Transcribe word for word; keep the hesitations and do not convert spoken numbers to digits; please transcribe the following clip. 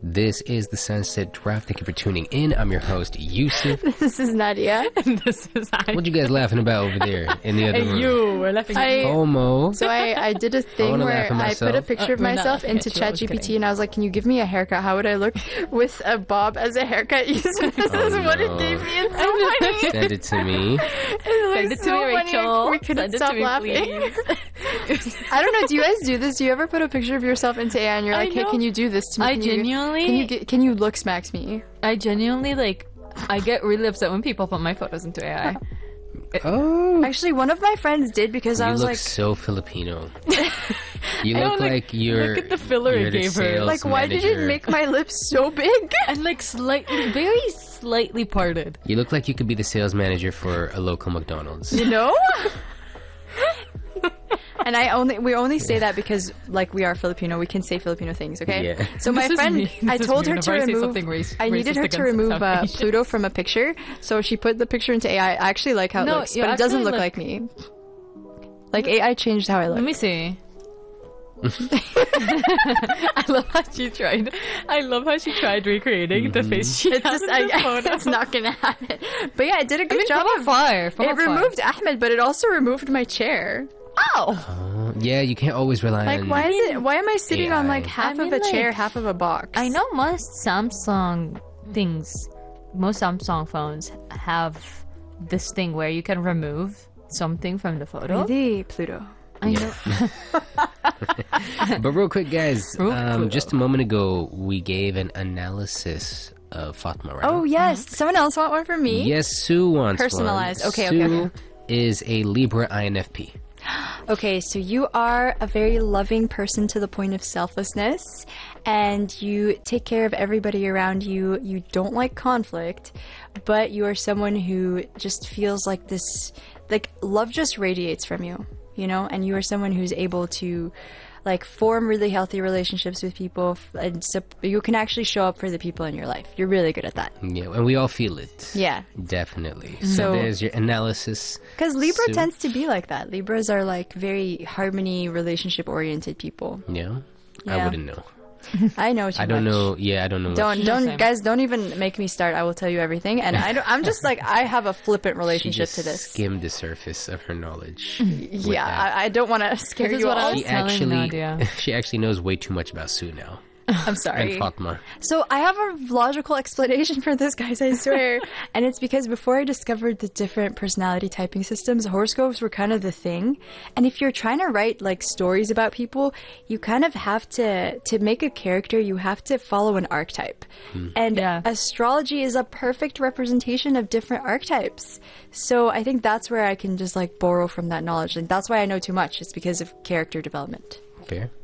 This is the Sunset Draft. Thank you for tuning in. I'm your host, Yusuf. This is Nadia. And this is I. What you guys laughing about over there in the other And room? you were laughing I- at FOMO. So I, I did a thing wanna where laugh at I myself. put a picture of Uh, we're not myself laughing into at you, I was ChatGPT kidding. and I was like, can you give me a haircut? How would I look with a bob as a haircut? This Oh, is what no. it gave me. It's so funny. Send it to me. It Send was it to so me, funny. Rachel. We couldn't Send it stop to me, laughing. please. I don't know. Do you guys do this? Do you ever put a picture of yourself into A I and you're I like, hey, know. can you do this to me? I Can you- genuinely- Can you, get, can you look smacks me? I genuinely, like, I get really upset when people put my photos into A I. Oh. Actually, one of my friends did because I You was look like, so Filipino. You I look don't, like, like you're. look at the filler you're it the gave her. sales like, why did it manager. make my lips so big? And, like, slightly, very slightly parted. You look like you could be the sales manager for a local McDonald's. You know? And I only we only say that because like we are Filipino, we can say Filipino things, okay? Yeah. So my This is friend, me. This I is told me her to whenever I say remove. something race- I needed racist her to against remove South uh, Asians. Pluto from a picture, so she put the picture into A I. I actually like how it No, looks, you but it doesn't actually look look- like me. Like A I changed how I look. Let me see. I love how she tried. I love how she tried recreating the face she It's has just, in the I, photo. it's not gonna happen. But yeah, it did a good I mean, job from of. afar. From It afar. removed Ahmed, but it also removed my chair. Ow! Uh, yeah, you can't always rely Like, on. why is it? Why am I sitting on A I. like half I of mean, a chair, like, half of a box? I know most Samsung things, most Samsung phones have this thing where you can remove something from the photo. Really, Pluto. I know. But real quick, guys, Real um, quick. just a moment ago, we gave an analysis of Fatma, right? Oh yes, someone else want one from me? Yes, Sue wants Personalized. one. Okay, Sue okay, okay. is a Libra I N F P. Okay, so you are a very loving person to the point of selflessness, and you take care of everybody around you. You don't like conflict, but you are someone who just feels like this, like love just radiates from you, you know? And you are someone who's able to like form really healthy relationships with people, f- and sup- you can actually show up for the people in your life. You're really good at that. Yeah, and we all feel it. Yeah. Definitely. So, So- there's your analysis. Because Libra Sue. tends to be like that. Libras are like very harmony, relationship oriented people. Yeah? I Yeah. wouldn't know. I know too I don't much. know. Yeah, I don't know. much. Don't No, don't same. guys don't even make me start. I will tell you everything. And I don't, I'm just like I have a flippant She relationship just to this. skimmed the surface of her knowledge. Yeah, I, I don't want to scare This is you what I all. was She telling actually, Nadia. she actually knows way too much about Sue now I'm and sorry. Fatma. So I have a logical explanation for this, guys. I swear. And it's because before I discovered the different personality typing systems, horoscopes were kind of the thing. And if you're trying to write like stories about people, you kind of have to to make a character. You have to follow an archetype. And Yeah. astrology is a perfect representation of different archetypes. So I think that's where I can just like borrow from that knowledge. And that's why I know too much. It's because of character development. Fair.